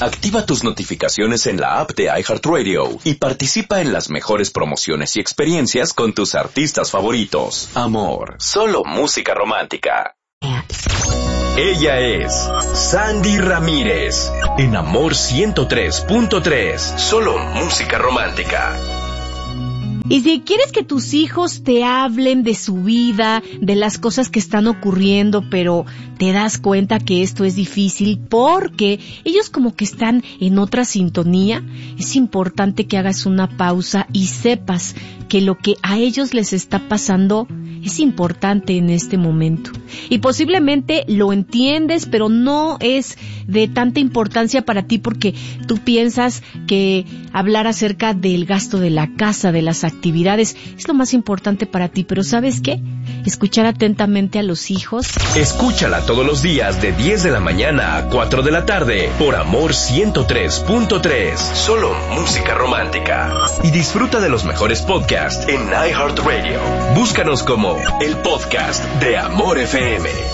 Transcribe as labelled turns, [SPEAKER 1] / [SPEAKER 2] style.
[SPEAKER 1] Activa tus notificaciones en la app de iHeartRadio y participa en las mejores promociones y experiencias con tus artistas favoritos. Amor, solo música romántica. Ella es Sandy Ramírez, en Amor 103.3, solo música romántica.
[SPEAKER 2] Y si quieres que tus hijos te hablen de su vida, de las cosas que están ocurriendo, pero te das cuenta que esto es difícil porque ellos como que están en otra sintonía, es importante que hagas una pausa y sepas que lo que a ellos les está pasando es importante en este momento. Y posiblemente lo entiendes, pero no es de tanta importancia para ti porque tú piensas que hablar acerca del gasto de la casa, de las actividades, es lo más importante para ti. Pero ¿sabes qué? Escuchar atentamente a los hijos.
[SPEAKER 1] Escúchala todos los días de 10 de la mañana a 4 de la tarde por Amor 103.3, solo música romántica. Y disfruta de los mejores podcasts en iHeartRadio. Búscanos como el podcast de Amor FM.